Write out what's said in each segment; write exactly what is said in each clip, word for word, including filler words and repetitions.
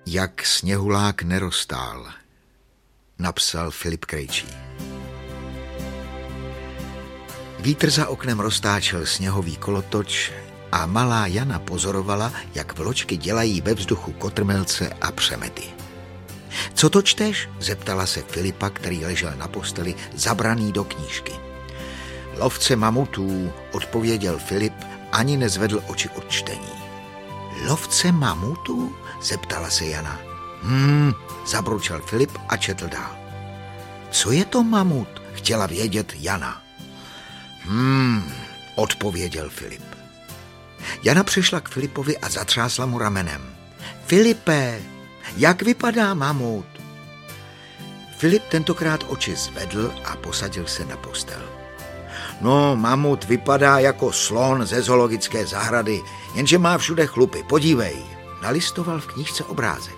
Jak sněhulák nerostál, napsal Filip Krejčí. Vítr za oknem roztáčel sněhový kolotoč a malá Jana pozorovala, jak vločky dělají ve vzduchu kotrmelce a přemety. Co to čteš? Zeptala se Filipa, který ležel na posteli, zabraný do knížky. Lovce mamutů, odpověděl Filip, ani nezvedl oči od čtení. Lovce mamutů? Zeptala se Jana. Hmm, zabručel Filip a četl dál. Co je to mamut? Chtěla vědět Jana. Hmm, odpověděl Filip. Jana přišla k Filipovi a zatřásla mu ramenem. Filipe, jak vypadá mamut? Filip tentokrát oči zvedl a posadil se na postel. No, mamut vypadá jako slon ze zoologické zahrady, jenže má všude chlupy. Podívej. Nalistoval v knížce obrázek.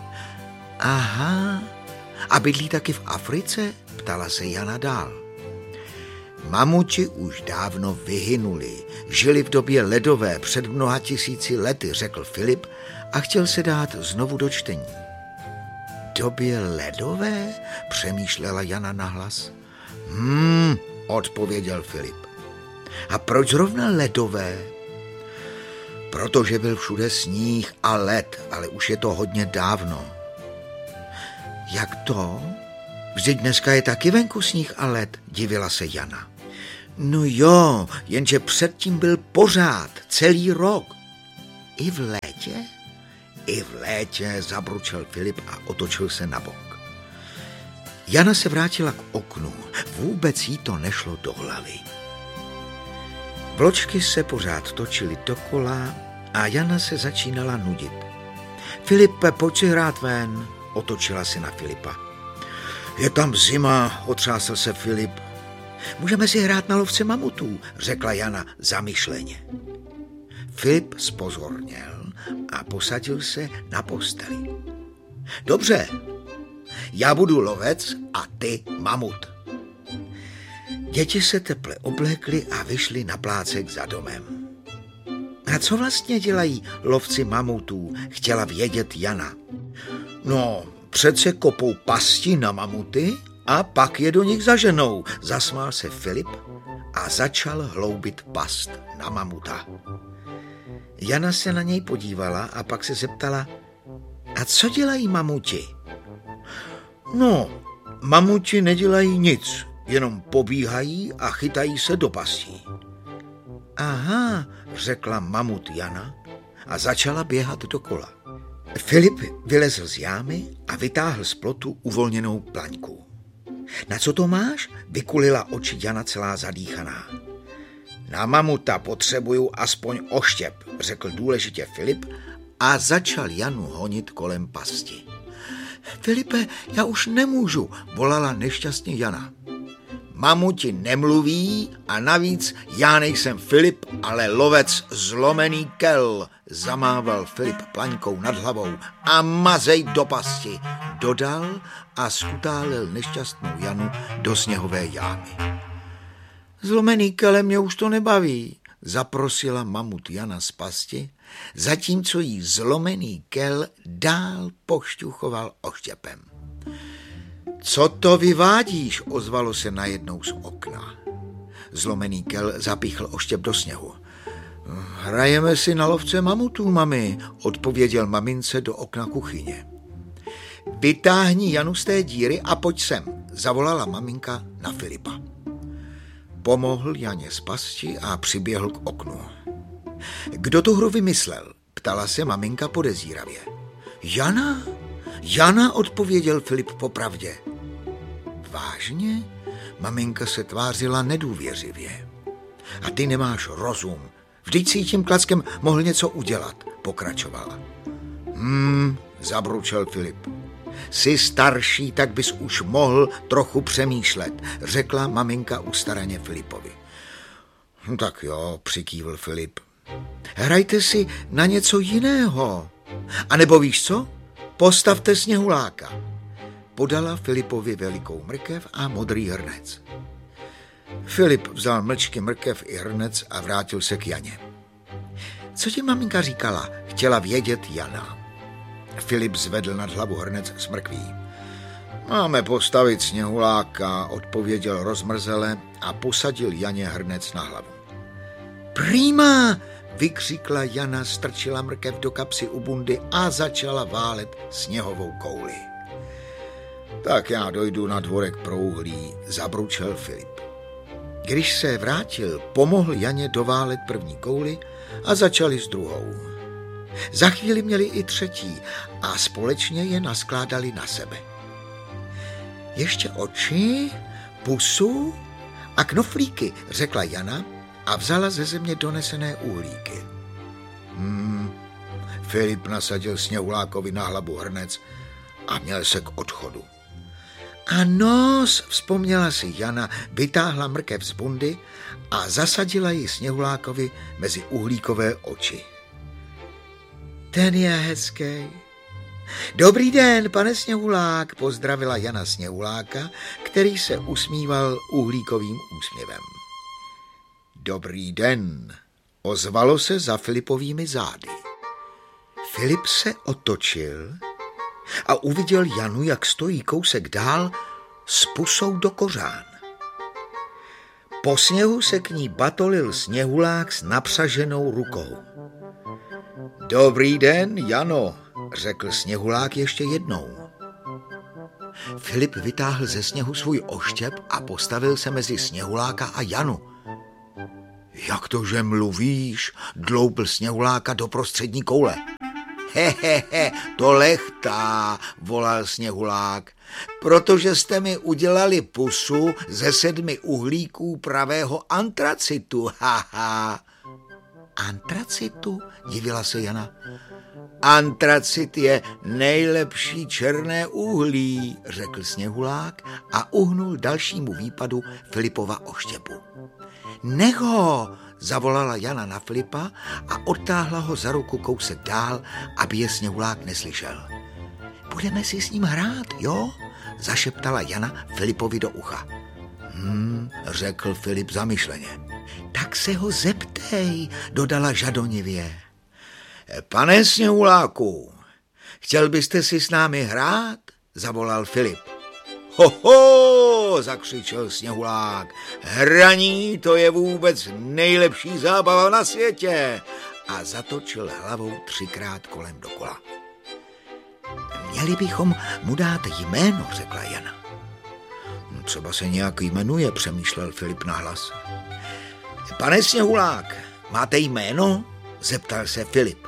Aha, a bydlí taky v Africe? Ptala se Jana dál. Mamuti už dávno vyhynuli, žili v době ledové před mnoha tisíci lety, řekl Filip a chtěl se dát znovu do čtení. Době ledové? Přemýšlela Jana nahlas. Hmm, odpověděl Filip. A proč zrovna ledové? Protože byl všude sníh a led, ale už je to hodně dávno. Jak to? Vždyť dneska je taky venku sníh a led, divila se Jana. No jo, jenže předtím byl pořád, celý rok. I v létě? I v létě, zabručel Filip a otočil se na bok. Jana se vrátila k oknu, vůbec jí to nešlo do hlavy. Vločky se pořád točily dokola a Jana se začínala nudit. Filipe, pojď si hrát ven, otočila se na Filipa. Je tam zima, otřásl se Filip. Můžeme si hrát na lovce mamutů, řekla Jana zamyšleně. Filip zpozorněl a posadil se na posteli. Dobře, já budu lovec a ty mamut. Děti se teple oblékly a vyšly na plácek za domem. A co vlastně dělají lovci mamutů, chtěla vědět Jana. No, přece kopou pasti na mamuty a pak je do nich zaženou, zasmál se Filip a začal hloubit past na mamuta. Jana se na něj podívala a pak se zeptala, a co dělají mamuti? No, mamuti nedělají nic, jenom pobíhají a chytají se do pastí. Aha, řekla mamut Jana a začala běhat dokola. Filip vylezl z jámy a vytáhl z plotu uvolněnou plaňku. Na co to máš? Vykulila oči Jana celá zadýchaná. Na mamuta potřebuju aspoň oštěp, řekl důležitě Filip a začal Janu honit kolem pasti. Filipe, já už nemůžu, volala nešťastně Jana. Mamuti nemluví a navíc já nejsem Filip, ale lovec zlomený kel, zamával Filip plaňkou nad hlavou a mazej do pasti, dodal a skutálel nešťastnou Janu do sněhové jámy. Zlomený kele, mě už to nebaví, zaprosila mamut Jana z pasti, zatímco jí zlomený kel dál pošťuchoval oštěpem. Co to vyvádíš, ozvalo se najednou z okna. Zlomený kel zapíchl oštěp do sněhu. Hrajeme si na lovce mamutů, mami, odpověděl mamince do okna kuchyně. Vytáhni Janu z té díry a pojď sem, zavolala maminka na Filipa. Pomohl Janě z pasti a přiběhl k oknu. Kdo tu hru vymyslel? Ptala se maminka podezíravě. Jana? Jana, odpověděl Filip popravdě. Vážně? Maminka se tvářila nedůvěřivě. A ty nemáš rozum. Vždyť si tím klackem mohl něco udělat, pokračovala. Hmm, zabručel Filip. Jsi starší, tak bys už mohl trochu přemýšlet, řekla maminka ustaraně Filipovi. Tak jo, přikývl Filip. Hrajte si na něco jiného. A nebo víš co? Postavte sněhuláka. Podala Filipovi velikou mrkev a modrý hrnec. Filip vzal mlčky mrkev i hrnec a vrátil se k Janě. Co ti maminka říkala? Chtěla vědět Jana. Filip zvedl nad hlavu hrnec s mrkví. Máme postavit sněhuláka, odpověděl rozmrzele a posadil Janě hrnec na hlavu. Prýma, vykřikla Jana, strčila mrkev do kapsy u bundy a začala válet sněhovou kouli. Tak já dojdu na dvorek pro uhlí, zabručel Filip. Když se vrátil, pomohl Janě doválet první kouli a začali s druhou. Za chvíli měli i třetí a společně je naskládali na sebe. Ještě oči, pusu a knoflíky, řekla Jana a vzala ze země donesené uhlíky. Hmm, Filip nasadil sněhulákovi na hlavu hrnec a měl se k odchodu. A nos, vzpomněla si Jana, vytáhla mrkev z bundy a zasadila ji sněhulákovi mezi uhlíkové oči. Ten je hezký. Dobrý den, pane Sněhulák, pozdravila Jana Sněhuláka, který se usmíval uhlíkovým úsměvem. Dobrý den, ozvalo se za Filipovými zády. Filip se otočil a uviděl Janu, jak stojí kousek dál s pusou do kořán. Po sněhu se k ní batolil Sněhulák s napřaženou rukou. Dobrý den, Jano, řekl Sněhulák ještě jednou. Filip vytáhl ze sněhu svůj oštěp a postavil se mezi Sněhuláka a Janu. Jak to, že mluvíš? Dloubl Sněhuláka do prostřední koule. Hehehe, he, he, to lechtá, volal Sněhulák, protože jste mi udělali pusu ze sedmi uhlíků pravého antracitu, haha. Antracitu? Divila se Jana. Antracit je nejlepší černé uhlí, řekl Sněhulák a uhnul dalšímu výpadu Filipova oštěpu. Nech ho, zavolala Jana na Filipa a odtáhla ho za ruku kousek dál, aby je Sněhulák neslyšel. Budeme si s ním hrát, jo? Zašeptala Jana Filipovi do ucha. Hm, řekl Filip zamyšleně. Tak se ho zeptej, dodala žadonivě. Pane Sněhuláku, chtěl byste si s námi hrát? Zavolal Filip. Ho, ho, zakřičel Sněhulák. Hraní, to je vůbec nejlepší zábava na světě. A zatočil hlavou třikrát kolem dokola. Měli bychom mu dát jméno, řekla Jana. Třeba se nějak jmenuje, přemýšlel Filip nahlas. Pane Sněhulák, máte jméno? Zeptal se Filip.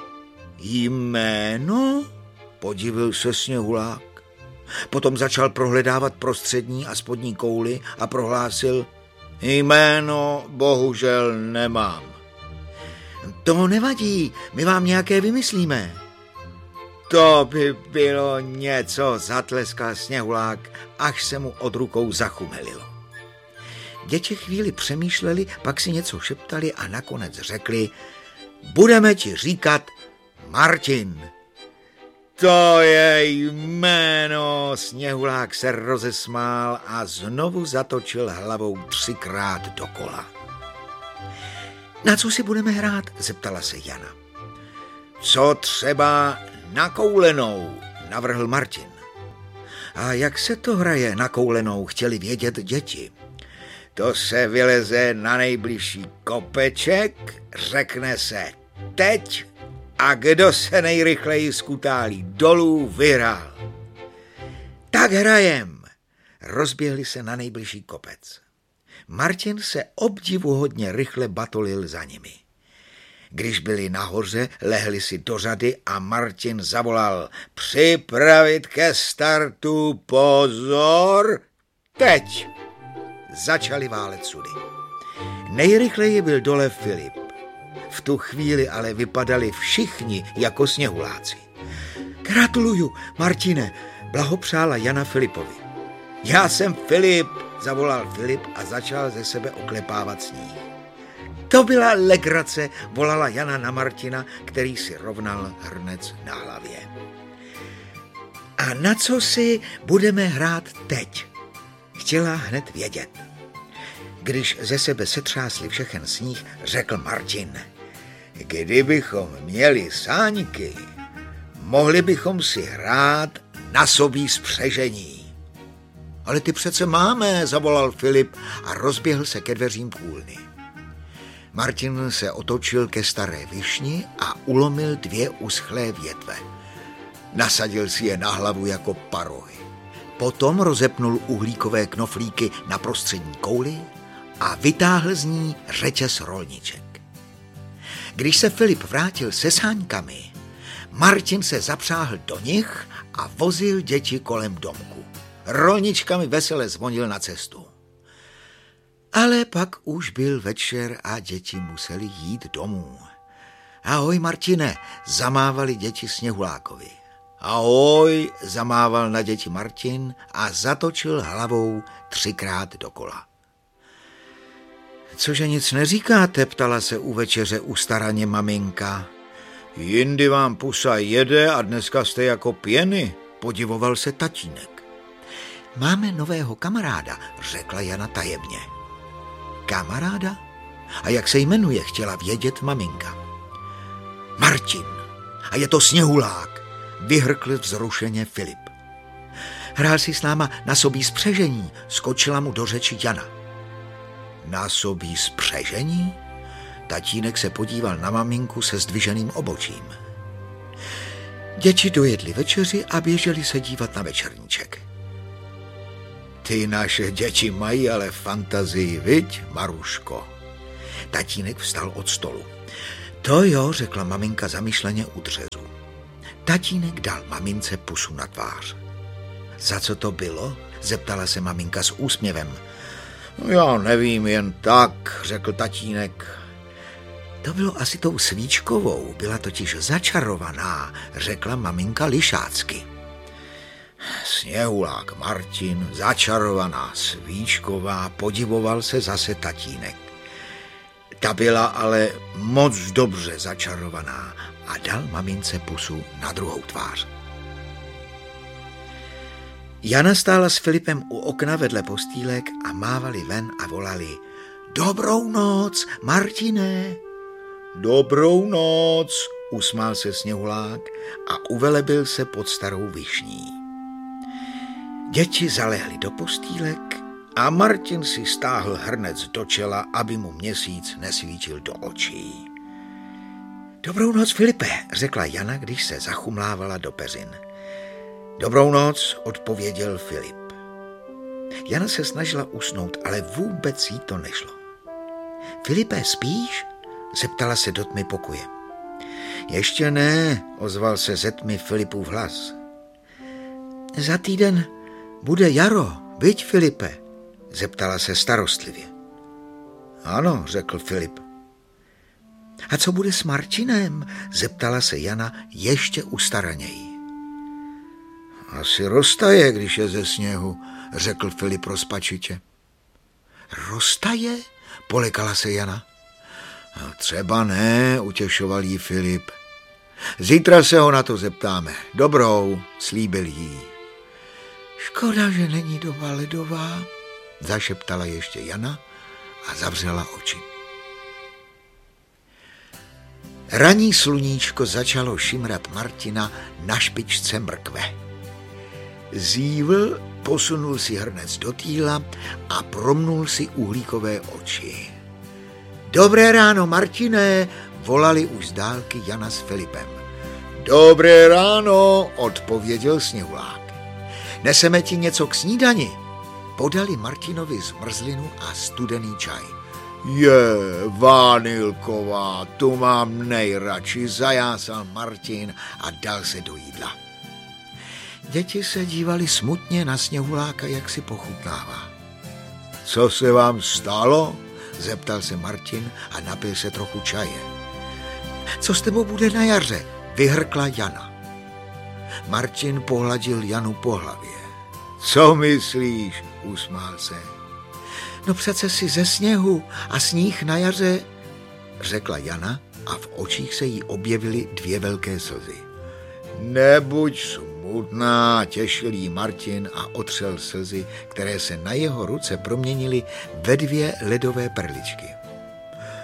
Jméno? Podivil se Sněhulák. Potom začal prohledávat prostřední a spodní kouli a prohlásil, jméno bohužel nemám. To nevadí, my vám nějaké vymyslíme. To by bylo něco, zatleskal Sněhulák, až se mu od rukou zachumelilo. Děti chvíli přemýšleli, pak si něco šeptali a nakonec řekli, budeme ti říkat Martin. To je jméno, Sněhulák se rozesmál a znovu zatočil hlavou třikrát dokola. Na co si budeme hrát, zeptala se Jana. Co třeba na koulenou, navrhl Martin. A jak se to hraje na koulenou, chtěli vědět děti. To se vyleze na nejbližší kopeček, řekne se teď a kdo se nejrychleji skutálí dolů, vyhrál. Tak hrajem. Rozběhli se na nejbližší kopec. Martin se obdivuhodně rychle batolil za nimi. Když byli nahoře, lehli si do řady a Martin zavolal připravit ke startu, pozor, teď. Začali válet sudy. Nejrychleji byl dole Filip. V tu chvíli ale vypadali všichni jako Sněhuláci. Gratuluju, Martine, blahopřála Jana Filipovi. Já jsem Filip, zavolal Filip a začal ze sebe oklepávat sníh. To byla legrace, volala Jana na Martina, který si rovnal hrnec na hlavě. A na co si budeme hrát teď? Chtěla hned vědět. Když ze sebe setřásli všechen sníh, řekl Martin. Kdybychom měli sáňky, mohli bychom si hrát na sobí spřežení. Ale ty přece máme, zavolal Filip a rozběhl se ke dveřím kůlny. Martin se otočil ke staré višni a ulomil dvě uschlé větve. Nasadil si je na hlavu jako parohy. Potom rozepnul uhlíkové knoflíky na prostřední kouli a vytáhl z ní řetěz rolniček. Když se Filip vrátil se sáňkami, Martin se zapřáhl do nich a vozil děti kolem domku. Rolničkami vesele zvonil na cestu. Ale pak už byl večer a děti museli jít domů. Ahoj, Martine, zamávali děti Sněhulákovi. Ahoj, zamával na děti Martin a zatočil hlavou třikrát dokola. Cože nic neříkáte, ptala se u večeře ustaraně maminka. Jindy vám pusa jede a dneska jste jako pěny, podivoval se tatínek. Máme nového kamaráda, řekla Jana tajemně. Kamaráda? A jak se jmenuje, chtěla vědět maminka. Martin. A je to Sněhulák, vyhrkl vzrušeně Filip. Hrál si s náma na sobí spřežení, skočila mu do řeči Jana. Na sobí spřežení? Tatínek se podíval na maminku se zdviženým obočím. Děti dojedli večeři a běželi se dívat na večerníček. Ty naše děti mají ale fantazii, viď, Maruško? Tatínek vstal od stolu. To jo, řekla maminka zamyšleně u dřezu. Tatínek dal mamince pusu na tvář. Za co to bylo? Zeptala se maminka s úsměvem. Já nevím, jen tak, řekl tatínek. To bylo asi tou svíčkovou, byla totiž začarovaná, řekla maminka lišácky. Sněhulák Martin, začarovaná svíčková, podivoval se zase tatínek. Ta byla ale moc dobře začarovaná a dal mamince pusu na druhou tvář. Jana stála s Filipem u okna vedle postýlek a mávali ven a volali Dobrou noc, Martine! Dobrou noc, usmál se Sněhulák a uvelebil se pod starou višní. Děti zalehly do postýlek a Martin si stáhl hrnec do čela, aby mu měsíc nesvítil do očí. Dobrou noc, Filipe, řekla Jana, když se zachumlávala do peřin. Dobrou noc, odpověděl Filip. Jana se snažila usnout, ale vůbec jí to nešlo. Filipe, spíš? Zeptala se do tmy pokoje. Ještě ne, ozval se ze tmy Filipův hlas. Za týden bude jaro, viď, Filipe? Zeptala se starostlivě. Ano, řekl Filip. A co bude s Martinem? Zeptala se Jana ještě ustaraněji. Asi roztaje, když je ze sněhu, řekl Filip rozpačitě. Roztaje? Polekala se Jana. No, třeba ne, utěšoval jí Filip. Zítra se ho na to zeptáme. Dobrou, slíbil jí. Škoda, že není doba ledová, zašeptala ještě Jana a zavřela oči. Ranní sluníčko začalo šimrat Martina na špičce mrkve. Zívl, posunul si hrnec do týla a promnul si uhlíkové oči. Dobré ráno, Martine, volali už z dálky Jana s Filipem. Dobré ráno, odpověděl Sněhulák. Neseme ti něco k snídani? Podali Martinovi zmrzlinu a studený čaj. Je, vanilková, tu mám nejradši, zajásal Martin a dal se do jídla. Děti se dívali smutně na Sněhuláka, jak si pochutnává. Co se vám stalo? Zeptal se Martin a napil se trochu čaje. Co s tebou bude na jaře? Vyhrkla Jana. Martin pohladil Janu po hlavě. Co myslíš? Usmál se. No přece si ze sněhu a sníh na jaře, řekla Jana a v očích se jí objevily dvě velké slzy. Nebuď smutná, těšil jí Martin a otřel slzy, které se na jeho ruce proměnily ve dvě ledové perličky.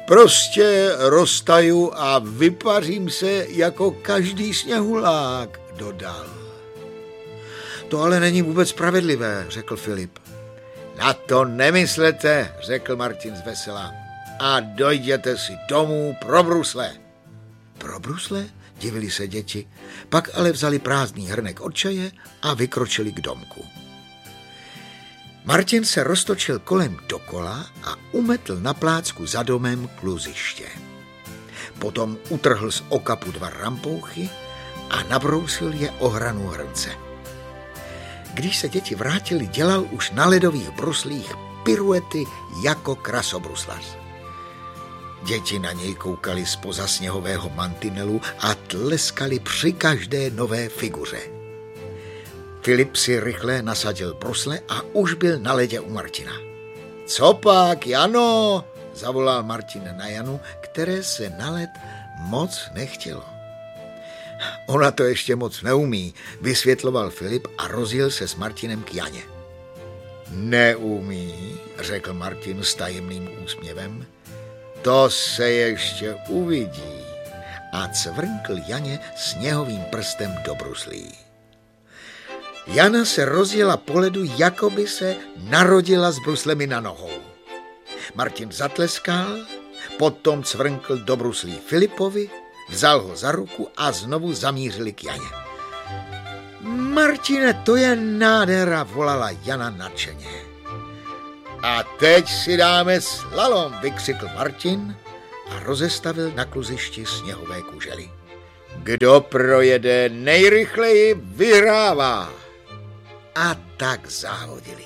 Prostě roztaju a vypařím se jako každý sněhulák, dodal. To ale není vůbec spravedlivé, řekl Filip. Na to nemyslete, řekl Martin zvesela. A dojděte si domů pro brusle. Pro brusle? Divili se děti. Pak ale vzali prázdný hrnek od čaje a vykročili k domku. Martin se roztočil kolem dokola a umetl na plácku za domem kluziště. Potom utrhl z okapu dva rampouchy a nabrousil je o hranu hrnce. Když se děti vrátili, dělal už na ledových bruslích piruety jako krasobruslař. Děti na něj koukali zpoza sněhového mantinelu a tleskali při každé nové figuře. Filip si rychle nasadil brusle a už byl na ledě u Martina. Co pak, Jano? Zavolal Martin na Janu, které se na led moc nechtělo. Ona to ještě moc neumí, vysvětloval Filip a rozjel se s Martinem k Janě. Neumí, řekl Martin s tajemným úsměvem. To se ještě uvidí. A cvrnkl Janě sněhovým prstem do bruslí. Jana se rozjela po ledu, jako by se narodila s bruslemi na nohou. Martin zatleskal, potom cvrnkl do bruslí Filipovi, vzal ho za ruku a znovu zamířili k Janě. Martine, to je nádhera, volala Jana nadšeně. A teď si dáme slalom, vykřikl Martin a rozestavil na kluzišti sněhové kužely. Kdo projede nejrychleji, vyhrává. A tak závodili.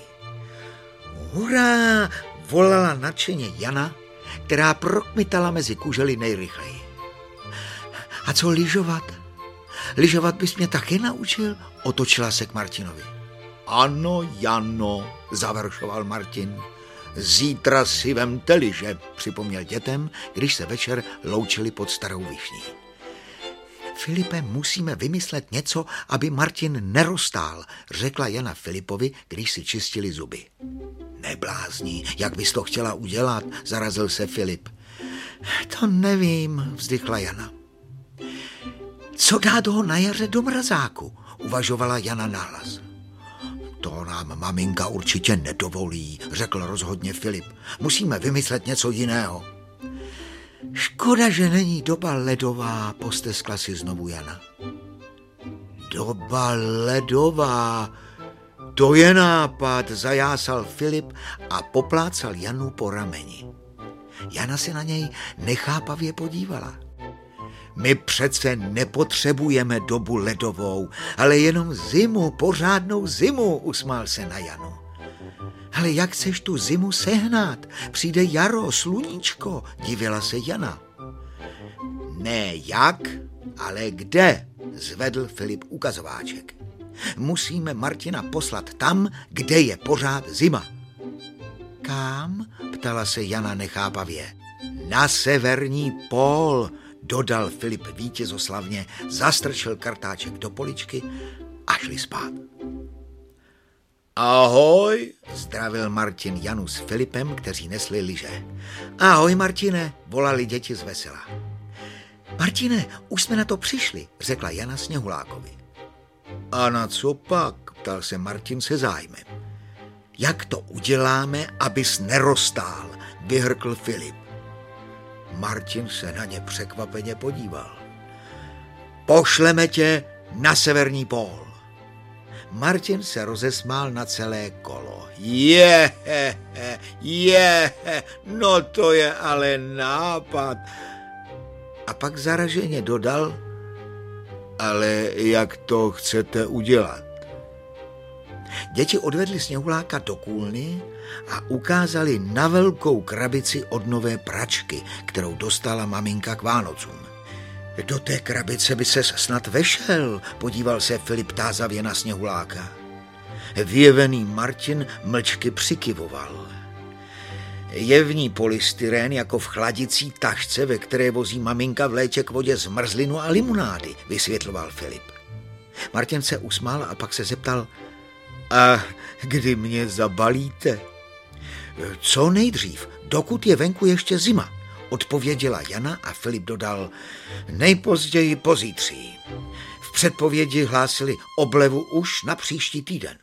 Hurá, volala nadšeně Jana, která prokmitala mezi kužely nejrychleji. A co lyžovat? Lyžovat bys mě taky naučil? Otočila se k Martinovi. Ano, Jano, završoval Martin. Zítra si vemte lyže, připomněl dětem, když se večer loučili pod starou višní. Filipe, musíme vymyslet něco, aby Martin nerostál, řekla Jana Filipovi, když si čistili zuby. Neblázni, jak bys to chtěla udělat, zarazil se Filip. To nevím, vzdychla Jana. Co dát ho na jaře do mrazáku, uvažovala Jana nahlas. To nám maminka určitě nedovolí, řekl rozhodně Filip. Musíme vymyslet něco jiného. Škoda, že není doba ledová, posteskla si znovu Jana. Doba ledová, to je nápad, zajásal Filip a poplácal Janu po rameni. Jana se na něj nechápavě podívala. My přece nepotřebujeme dobu ledovou, ale jenom zimu, pořádnou zimu, usmál se na Janu. Ale jak chceš tu zimu sehnat? Přijde jaro, sluníčko, divila se Jana. Ne jak, ale kde, zvedl Filip ukazováček. Musíme Martina poslat tam, kde je pořád zima. Kam? Ptala se Jana nechápavě. Na severní pól, dodal Filip vítězoslavně, zastrčil kartáček do poličky a šli spát. Ahoj, zdravil Martin Janu s Filipem, kteří nesli lyže. Ahoj, Martine, volali děti zvesela. Martine, už jsme na to přišli, řekla Jana Sněhulákovi. A na co pak, ptal se Martin se zájmem. Jak to uděláme, abys nerostál, vyhrkl Filip. Martin se na ně překvapeně podíval. Pošleme tě na severní pól. Martin se rozesmál na celé kolo. Je, je, no to je ale nápad. A pak zaraženě dodal, ale jak to chcete udělat? Děti odvedli Sněhuláka do kůlny a ukázali na velkou krabici od nové pračky, kterou dostala maminka k Vánocům. Do té krabice by ses snad vešel, podíval se Filip tázavě na Sněhuláka. Vyjevený Martin mlčky přikyvoval. Je v ní polystyrén jako v chladicí tašce, ve které vozí maminka v létě k vodě zmrzlinu a limonády, vysvětloval Filip. Martin se usmál a pak se zeptal, a kdy mě zabalíte? Co nejdřív, dokud je venku ještě zima, odpověděla Jana a Filip dodal nejpozději pozítří. V předpovědi hlásili oblevu už na příští týden.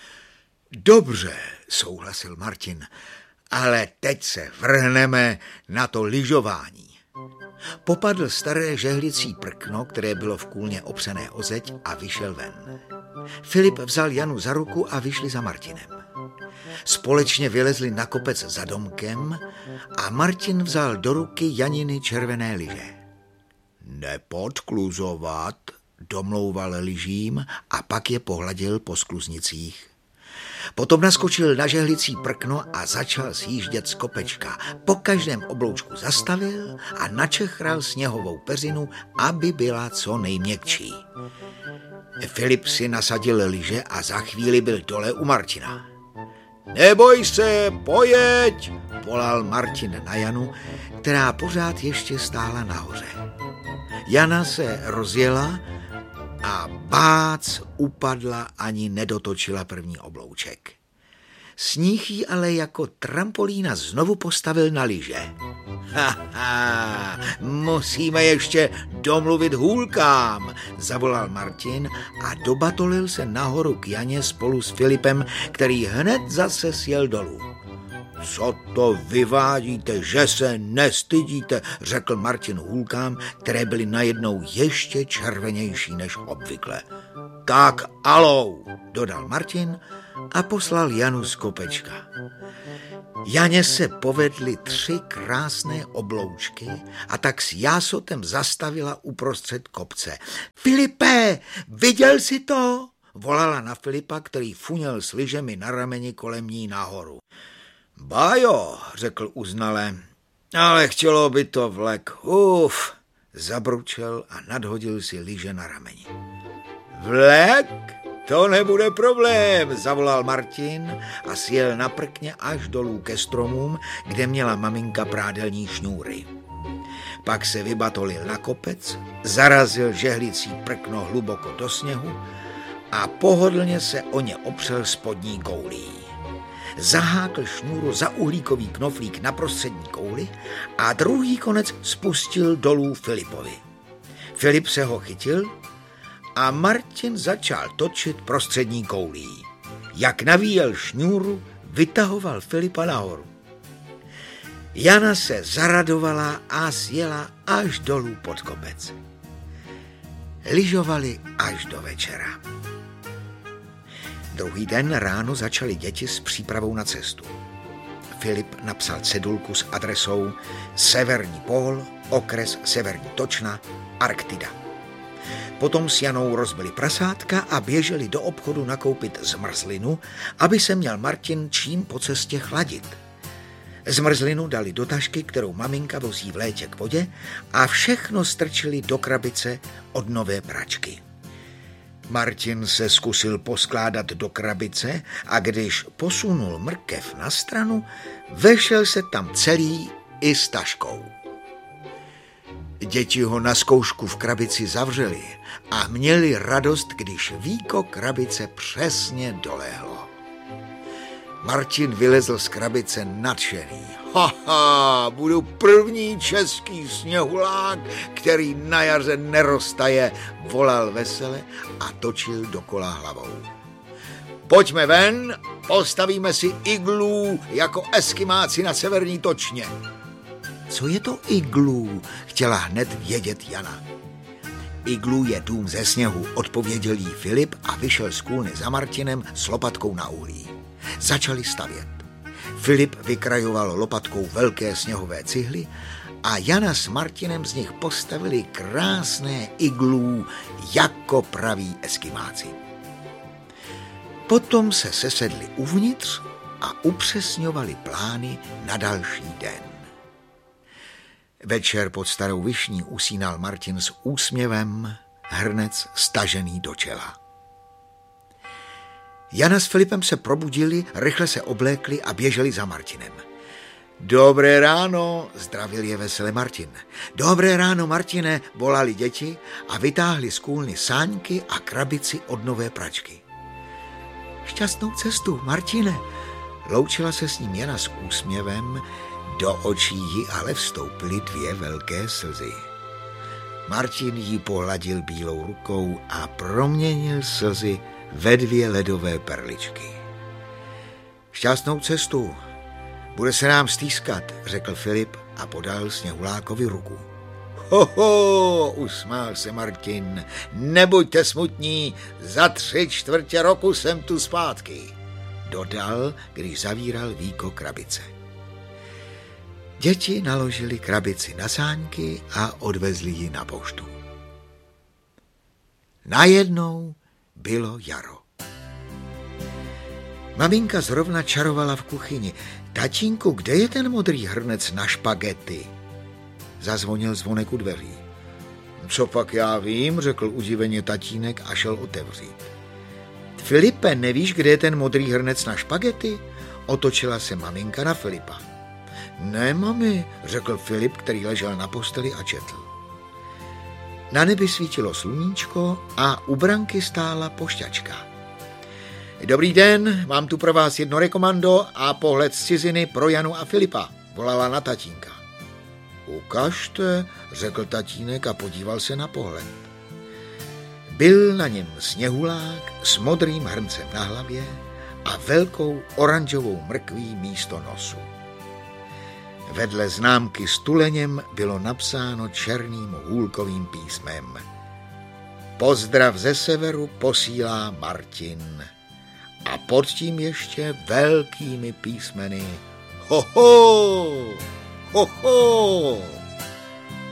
Dobře, souhlasil Martin, ale teď se vrhneme na to lyžování. Popadl staré žehlicí prkno, které bylo v kůlně opřené o zeď, a vyšel ven. Filip vzal Janu za ruku a vyšli za Martinem. Společně vylezli na kopec za domkem a Martin vzal do ruky Janiny červené lyže. Nepodkluzovat, domlouval lyžím a pak je pohladil po skluznicích. Potom naskočil na žehlicí prkno a začal sjíždět z kopečka. Po každém obloučku zastavil a načechral sněhovou peřinu, aby byla co nejměkčí. Filip si nasadil lyže a za chvíli byl dole u Martina. Neboj se, pojeď, volal Martin na Janu, která pořád ještě stála nahoře. Jana se rozjela a bác upadla, ani nedotočila první oblouček. Sníh jí ale jako trampolína znovu postavil na lyže. Haha, musíme ještě domluvit hůlkám, zavolal Martin a dobatolil se nahoru k Janě spolu s Filipem, který hned zase sjel dolů. Co to vyvádíte, že se nestydíte, řekl Martin hůlkám, které byly najednou ještě červenější než obvykle. Tak alou, dodal Martin a poslal Janu z kopečka. Janě se povedly tři krásné obloučky a tak s jásotem zastavila uprostřed kopce. Filipe, viděl jsi to? Volala na Filipa, který funěl s lyžemi na rameni kolem ní nahoru. Bajo, řekl uznale, ale chtělo by to vlek. Uf, zabručel a nadhodil si lyže na rameni. Vlek? To nebude problém, zavolal Martin a sjel na prkně až dolů ke stromům, kde měla maminka prádelní šňůry. Pak se vybatolil na kopec, zarazil žehlicí prkno hluboko do sněhu a pohodlně se o ně opřel spodní koulí. Zahákl šňůru za uhlíkový knoflík na prostřední kouli a druhý konec spustil dolů Filipovi. Filip se ho chytil a Martin začal točit prostřední koulí. Jak navíjel šňůru, vytahoval Filipa nahoru. Jana se zaradovala a sjela až dolů pod kopec. Lyžovali až do večera. Druhý den ráno začali děti s přípravou na cestu. Filip napsal cedulku s adresou Severní pól, okres Severní Točna, Arktida. Potom s Janou rozbili prasátka a běželi do obchodu nakoupit zmrzlinu, aby se měl Martin čím po cestě chladit. Zmrzlinu dali do tašky, kterou maminka vozí v létě k vodě, a všechno strčili do krabice od nové pračky. Martin se zkusil poskládat do krabice a když posunul mrkev na stranu, vešel se tam celý i s taškou. Děti ho na zkoušku v krabici zavřeli a měli radost, když víko krabice přesně dolehlo. Martin vylezl z krabice nadšený. Haha, budu první český sněhulák, který na jaře neroztaje, volal vesele a točil dokola hlavou. Pojďme ven, postavíme si iglu jako eskimáci na Severní Točně. Co je to iglu? Chtěla hned vědět Jana. Iglu je dům ze sněhu, odpověděl jí Filip a vyšel z kůlny za Martinem s lopatkou na uhlí. Začali stavět. Filip vykrajoval lopatkou velké sněhové cihly a Jana s Martinem z nich postavili krásné iglů jako praví eskimáci. Potom se sesedli uvnitř a upřesňovali plány na další den. Večer pod Starou Višní usínal Martin s úsměvem, hrnec stažený do čela. Jana s Filipem se probudili, rychle se oblékli a běželi za Martinem. Dobré ráno, zdravil je vesele Martin. Dobré ráno, Martine, volali děti a vytáhli z kůlny sáňky a krabici od nové pračky. Šťastnou cestu, Martine, loučila se s ním Jana s úsměvem, Do očí jí ale vstoupily dvě velké slzy. Martin jí pohladil bílou rukou a proměnil slzy ve dvě ledové perličky. Šťastnou cestu, bude se nám stýskat, řekl Filip a podal Sněhulákovi ruku. Hoho, usmál se Martin, nebuďte smutní, za tři čtvrtě roku jsem tu zpátky, dodal, když zavíral víko krabice. Děti naložili krabici na sáňky a odvezli ji na poštu. Najednou bylo jaro. Maminka zrovna čarovala v kuchyni. Tatínku, kde je ten modrý hrnec na špagety? Zazvonil zvonek u dveří. Co pak já vím, řekl udiveně tatínek a šel otevřít. Filipe, nevíš, kde je ten modrý hrnec na špagety? Otočila se maminka na Filipa. Ne, mami, řekl Filip, který ležel na posteli a četl. Na nebi svítilo sluníčko a u branky stála pošťačka. Dobrý den, mám tu pro vás jedno rekomando a pohled z ciziny pro Janu a Filipa, volala na tatínka. Ukažte, řekl tatínek a podíval se na pohled. Byl na něm Sněhulák s modrým hrncem na hlavě a velkou oranžovou mrkví místo nosu. Vedle známky s tuleněm bylo napsáno černým hůlkovým písmem. Pozdrav ze severu posílá Martin. A pod tím ještě velkými písmeny. Ho, ho, ho, ho.